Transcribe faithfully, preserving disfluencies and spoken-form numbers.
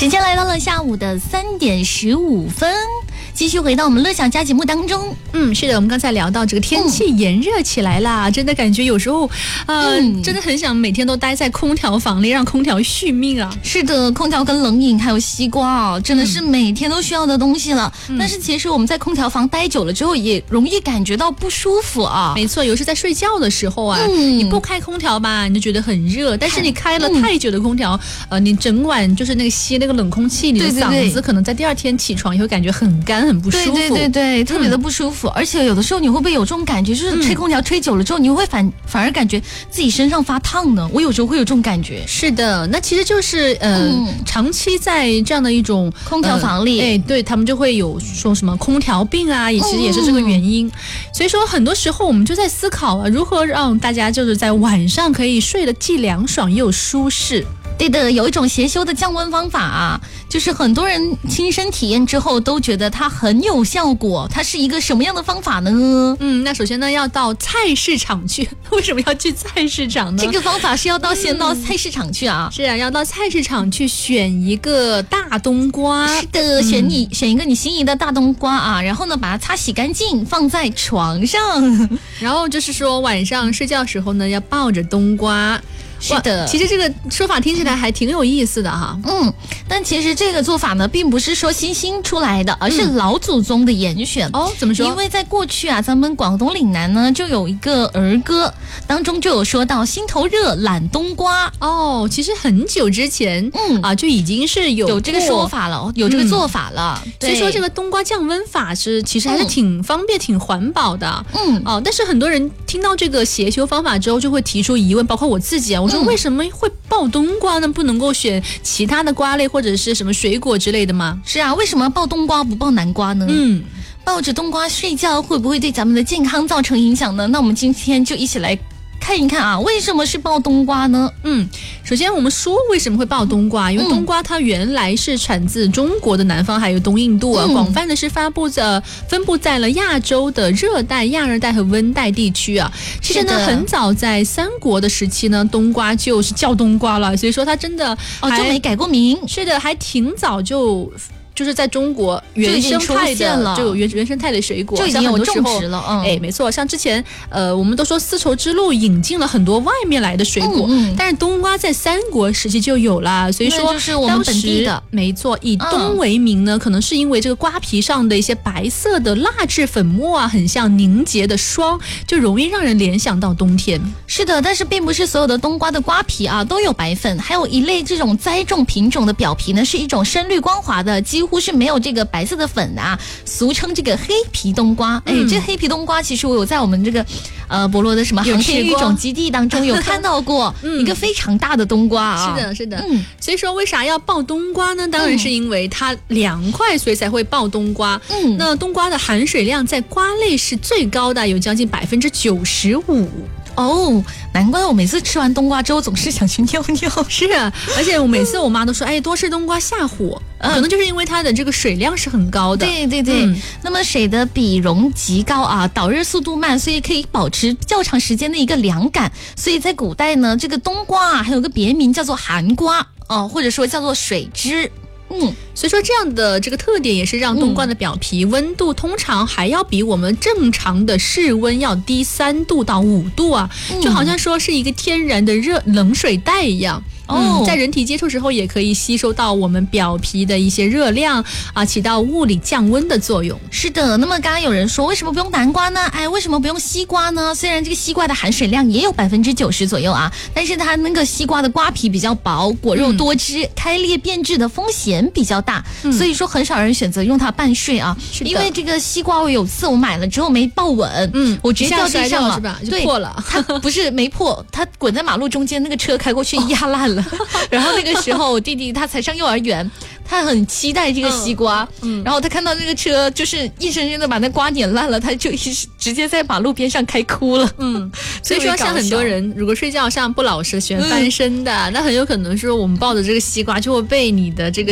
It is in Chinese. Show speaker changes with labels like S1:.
S1: 时间来到了下午的三点十五分，继续回到我们乐享家节目当中。
S2: 嗯，是的，我们刚才聊到这个天气炎热起来啦，嗯、真的感觉有时候，呃、嗯，真的很想每天都待在空调房里，让空调续命啊。
S1: 是的，空调跟冷饮还有西瓜啊，真的是每天都需要的东西了。嗯、但是其实我们在空调房待久了之后，也容易感觉到不舒服啊。
S2: 没错，尤其在睡觉的时候啊，嗯、你不开空调吧，你就觉得很热；但是你开了太久的空调，嗯、呃，你整晚就是那个吸那个冷空气，你的嗓子可能在第二天起床也会感觉很干、很不舒服。
S1: 对对对对，特别的不舒服。嗯、而且有的时候你会不会有这种感觉，就是吹空调吹久了之后，你会反反而感觉自己身上发烫呢？我有时候会有这种感觉。
S2: 是的，那其实就是呃，嗯、长期在这样的一种
S1: 空调房里，
S2: 哎、呃，对他们就会有说什么空调病啊，也其实也是这个原因。嗯、所以说，很多时候我们就在思考啊，如何让大家就是在晚上可以睡得既凉爽又舒适。
S1: 对的，有一种邪修的降温方法啊，就是很多人亲身体验之后都觉得它很有效果。它是一个什么样的方法呢？
S2: 嗯，那首先呢，要到菜市场去。为什么要去菜市场呢？
S1: 这个方法是要到先到菜市场去啊。
S2: 嗯、是啊，要到菜市场去选一个大冬瓜。
S1: 是的，选你、嗯、选一个你心仪的大冬瓜啊，然后呢，把它擦洗干净，放在床上。
S2: 然后就是说晚上睡觉的时候呢，要抱着冬瓜。
S1: 是的，
S2: 其实这个说法听起来还挺有意思的哈。
S1: 嗯，但其实这个做法呢，并不是说新兴出来的，而是老祖宗的严选。
S2: 哦，怎么说？
S1: 因为在过去啊，咱们广东岭南呢，就有一个儿歌，当中就有说到心头热懒冬瓜。
S2: 哦，其实很久之前，嗯啊，就已经是有
S1: 有这个说法了，有这个做法了。
S2: 嗯、所以说这个冬瓜降温法是其实还是挺方便、嗯、挺环保的。嗯，哦，但是很多人听到这个邪修方法之后，就会提出疑问，包括我自己啊，我说。为什么会爆冬瓜呢？不能够选其他的瓜类或者是什么水果之类的吗？
S1: 是啊，为什么爆冬瓜不爆南瓜呢？嗯，抱着冬瓜睡觉会不会对咱们的健康造成影响呢？那我们今天就一起来看一看啊，为什么是爆冬瓜呢？
S2: 嗯，首先我们说为什么会爆冬瓜，因为冬瓜它原来是产自中国的南方还有东印度啊，嗯、广泛的是发布在分布在了亚洲的热带、亚热带和温带地区啊。其实呢，很早在三国的时期呢，冬瓜就是叫冬瓜了，所以说它真的
S1: 哦就没改过名。
S2: 是的，还挺早就。就是在中国原生态的就有原原生态的水果，
S1: 就已经有种植了。嗯，
S2: 哎，没错，像之前呃，我们都说丝绸之路引进了很多外面来的水果，嗯嗯、但是冬瓜在三国时期就有了，所以说
S1: 就是我们本地的。
S2: 没错，以冬为名呢，嗯、可能是因为这个瓜皮上的一些白色的蜡质粉末啊，很像凝结的霜，就容易让人联想到冬天。
S1: 是的，但是并不是所有的冬瓜的瓜皮啊都有白粉，还有一类这种栽种品种的表皮呢，是一种深绿光滑的，几乎是没有这个白色的粉的啊，俗称这个黑皮冬瓜。哎、嗯，这黑皮冬瓜其实我有在我们这个呃博罗的什么航天育种基地当中有看到过一个非常大的冬瓜啊。
S2: 是的，是的。嗯，所以说为啥要爆冬瓜呢？当然是因为它凉快，所以才会爆冬瓜。嗯，那冬瓜的含水量在瓜类是最高的，有将近百分之九十五。
S1: 哦，难怪我每次吃完冬瓜之后总是想去尿尿。
S2: 是啊，而且我每次我妈都说，哎，多吃冬瓜下火，嗯、可能就是因为它的这个水量是很高的。
S1: 对对对，嗯、那么水的比容极高啊，导热速度慢，所以可以保持较长时间的一个凉感。所以在古代呢，这个冬瓜啊，还有个别名叫做寒瓜哦、呃，或者说叫做水蛭。嗯，
S2: 所以说这样的这个特点也是让冬瓜的表皮温度通常还要比我们正常的室温要低三度到五度啊，嗯、就好像说是一个天然的热冷水袋一样。哦、嗯，在人体接触时候也可以吸收到我们表皮的一些热量啊，起到物理降温的作用。
S1: 是的，那么刚刚有人说为什么不用南瓜呢？哎，为什么不用西瓜呢？虽然这个西瓜的含水量也有百分之九十左右啊，但是它那个西瓜的瓜皮比较薄，果肉多汁，嗯、开裂变质的风险比较大，嗯、所以说很少人选择用它拌睡啊。因为这个西瓜我有次我买了之后没抱稳，嗯，我直接掉地上了，
S2: 是吧？就破了。
S1: 它不是没破，它滚在马路中间，那个车开过去压烂了。然后那个时候我弟弟他才上幼儿园，他很期待这个西瓜，嗯嗯、然后他看到那个车就是硬生生的把那瓜碾烂了，他就直接在马路边上开哭了。嗯，
S2: 所以说像很多人如果睡觉上不老实喜欢翻身的，嗯、那很有可能说我们抱的这个西瓜就会被你的这个